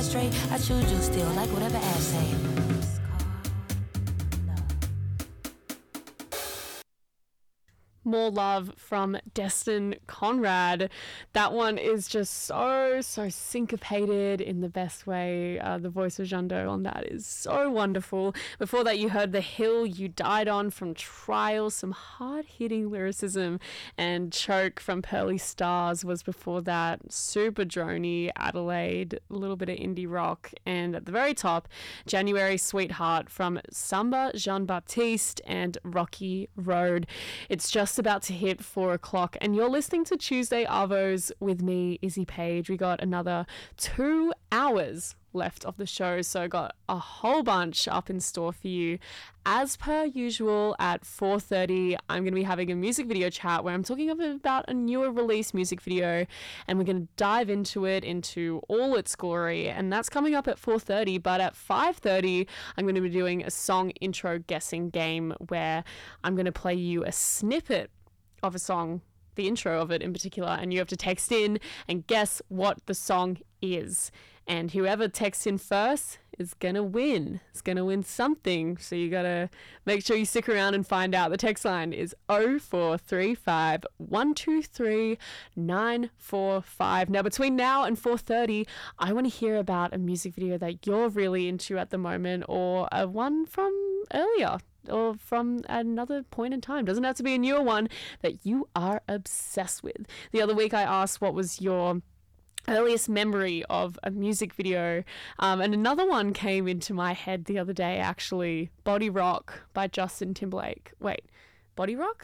straight. I choose you still, like whatever Ash say. More Love from Destin Conrad. That one is just so syncopated in the best way. The voice of Jando on that is so wonderful. Before that, you heard The Hill You Died On from Trial, some hard-hitting lyricism, and Choke from Pearly Stars was before that. Super drony, Adelaide, a little bit of indie rock, and at the very top, January Sweetheart from Samba Jean-Baptiste and Rocky Road. It's just about to hit 4 o'clock and you're listening to Tuesday Arvos with me, Izzy Page. We got another 2 hours left of the show, so got a whole bunch up in store for you. As per usual, at 4:30 I'm going to be having a music video chat where I'm talking about a newer release music video, and we're going to dive into it into all its glory, and that's coming up at 4:30. But at 5:30 I'm going to be doing a song intro guessing game where I'm going to play you a snippet of a song, the intro of it in particular, and you have to text in and guess what the song is. And whoever texts in first is gonna win. It's gonna win something. So you gotta make sure you stick around and find out. The text line is 0435 123 945. Now, between now and 4:30, I want to hear about a music video that you're really into at the moment, or a one from earlier, or from another point in time. Doesn't have to be a newer one that you are obsessed with. The other week I asked what was your earliest memory of a music video, and another one came into my head the other day, actually. Body Rock by Justin Timberlake. Wait, Body Rock?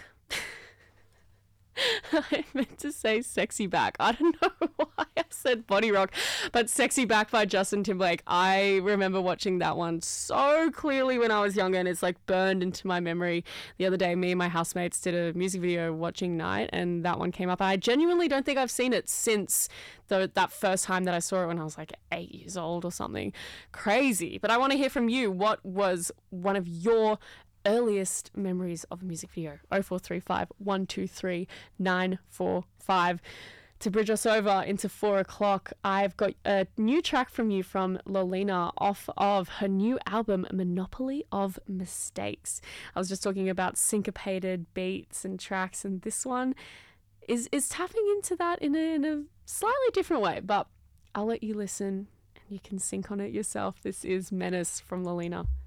I meant to say Sexy Back. I don't know why I said Body Rock, but Sexy Back by Justin Timberlake. I remember watching that one so clearly when I was younger, and it's like burned into my memory. The other day, me and my housemates did a music video watching night, and that one came up. I genuinely don't think I've seen it since that first time that I saw it when I was like 8 years old or something. Crazy. But I want to hear from you. What was one of your earliest memories of a music video? 0435 123 945. To bridge us over into 4 o'clock, I've got a new track from you from Lolina off of her new album Monopoly of Mistakes. I was just talking about syncopated beats and tracks, and this one is tapping into that in a slightly different way, but I'll let you listen and you can sync on it yourself. This is Menace from Lolina.